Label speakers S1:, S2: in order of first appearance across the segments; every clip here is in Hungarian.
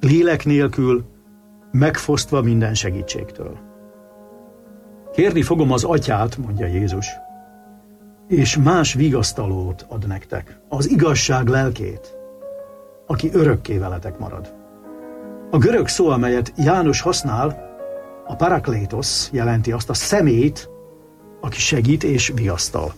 S1: lélek nélkül, megfosztva minden segítségtől. Kérni fogom az Atyát, mondja Jézus, és más vigasztalót ad nektek, az igazság lelkét, aki örökké veletek marad. A görög szó, amelyet János használ, a paraklétos jelenti azt a személyt, aki segít és vigasztal.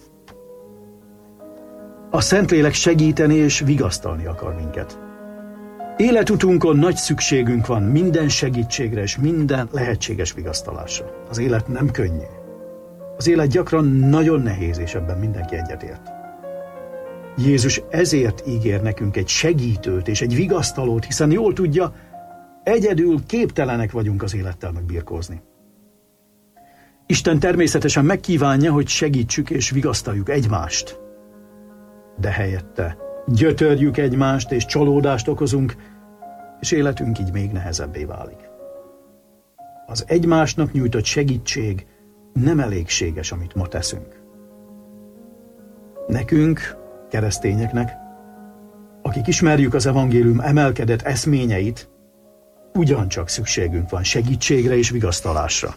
S1: A Szentlélek segíteni és vigasztalni akar minket. Életutunkon nagy szükségünk van minden segítségre és minden lehetséges vigasztalásra. Az élet nem könnyű. Az élet gyakran nagyon nehéz, és ebben mindenki egyetért. Jézus ezért ígér nekünk egy segítőt és egy vigasztalót, hiszen jól tudja, egyedül képtelenek vagyunk az élettel megbirkózni. Isten természetesen megkívánja, hogy segítsük és vigasztaljuk egymást. De helyette gyötörjük egymást és csalódást okozunk, és életünk így még nehezebbé válik. Az egymásnak nyújtott segítség nem elégséges, amit ma teszünk. Nekünk, keresztényeknek, akik ismerjük az evangélium emelkedett eszményeit, ugyancsak szükségünk van segítségre és vigasztalásra.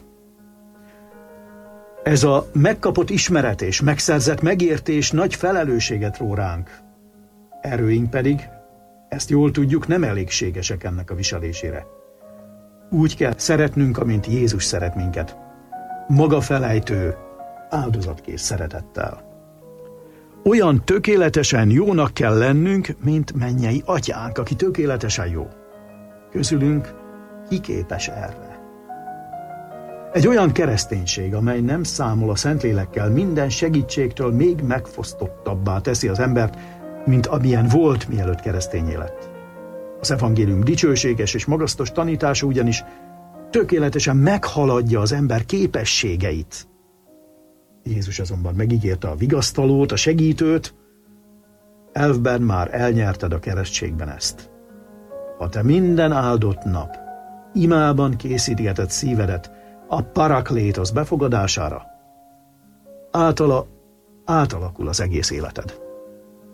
S1: Ez a megkapott ismeret és megszerzett megértés nagy felelősséget ró ránk. Erőink pedig, ezt jól tudjuk, nem elégségesek ennek a viselésére. Úgy kell szeretnünk, amint Jézus szeret minket. Magafelejtő, áldozatkész szeretettel. Olyan tökéletesen jónak kell lennünk, mint mennyei Atyánk, aki tökéletesen jó. Közülünk ki képes erre? Egy olyan kereszténység, amely nem számol a Szentlélekkel, minden segítségtől még megfosztottabbá teszi az embert, mint amilyen volt, mielőtt keresztényé lett. Az evangélium dicsőséges és magasztos tanítása ugyanis tökéletesen meghaladja az ember képességeit. Jézus azonban megígérte a vigasztalót, a segítőt, elvben már elnyerted a keresztségben ezt. Ha te minden áldott nap imában készítheted szívedet a paraklétos befogadására, általa átalakul az egész életed.